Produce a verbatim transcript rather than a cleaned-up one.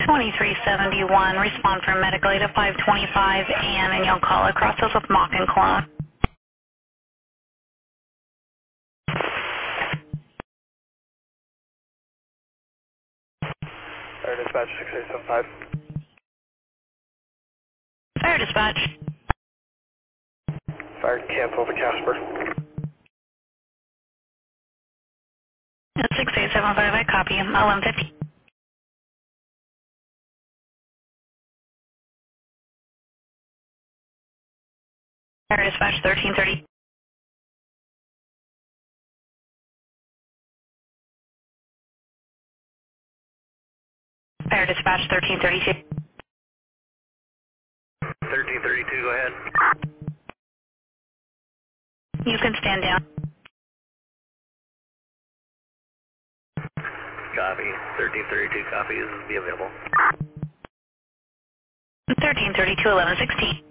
twenty-three seventy-one, respond from medical aid at five twenty-five, and and you'll call across us with mock and clone. Fire dispatch six eight seven five. Fire dispatch. Fire cancel to Casper. six eight seven five, I copy you. eleven fifty. Fire dispatch thirteen thirty. Fire dispatch thirteen thirty-two. thirteen thirty-two, go ahead. You can stand down. Copy. thirteen thirty-two copies be available. thirteen thirty-two, eleven sixteen.